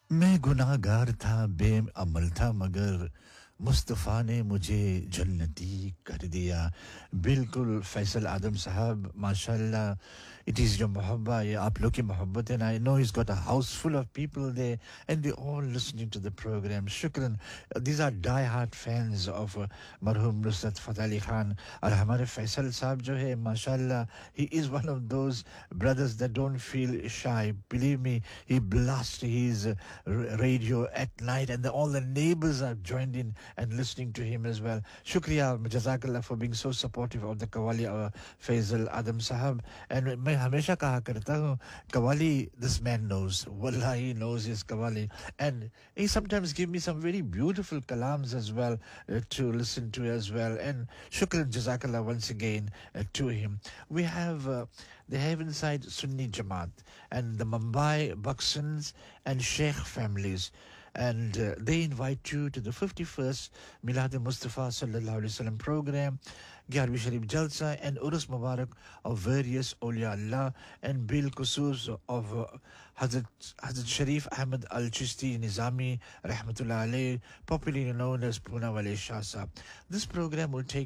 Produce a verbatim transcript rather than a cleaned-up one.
मैं गुनाहगार था बेअमल था मगर मुस्तफ़ा ने मुझे जन्नती कर दिया बिल्कुल फैसल आदम साहब माशाल्लाह it is your mohabba ये आप लोग की मोहब्बत है I know he's got a house full of people there and they all listening to the program shukran these are die hard fans of uh, marhum Nusrat Fateh Ali Khan और हमारे फैसल साहब जो है माशाल्लाह he is one of those brothers that don't feel shy believe me he blasts his uh, r- radio at night and the, all the neighbors are joined in and listening to him as well. Shukriya, Jazakallah for being so supportive of the Qawwali uh, Faisal Adam Sahab. And मैं हमेशा कहा करता हूँ Qawwali, this man knows. Wallah, he knows his Qawwali. And he sometimes give me some very beautiful kalams as well uh, to listen to as well. And shukran, Jazakallah once again uh, to him. We have uh, the Heavenside Sunni Jamaat and the Mumbai Buxons and Sheikh families and uh, they invite you to the fifty-first Milad Mustafa Sallallahu Alaihi Wasallam program, Gyarvi Sharif Jalsa, and Urus Mubarak of various Awliya Allah and Bil Kusus of uh, Hazrat, Hazrat Sharif Ahmad Al Chishti Nizami, Rahmatullah Alayh, popularly known as Puna Wale Shah Sahab. This program will take